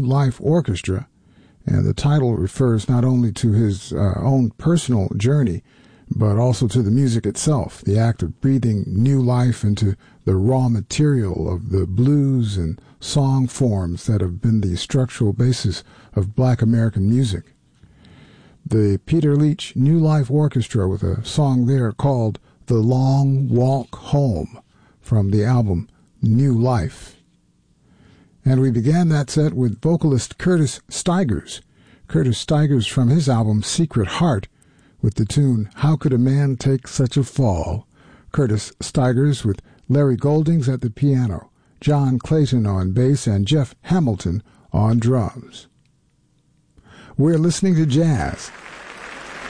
Life Orchestra, and the title refers not only to his own personal journey, but also to the music itself, the act of breathing new life into the raw material of the blues and song forms that have been the structural basis of Black American music. The Peter Leach New Life Orchestra with a song there called The Long Walk Home from the album New Life. And we began that set with vocalist Curtis Stigers. Curtis Stigers from his album Secret Heart with the tune How Could a Man Take Such a Fall? Curtis Stigers with Larry Goldings at the piano, John Clayton on bass, and Jeff Hamilton on drums. We're listening to jazz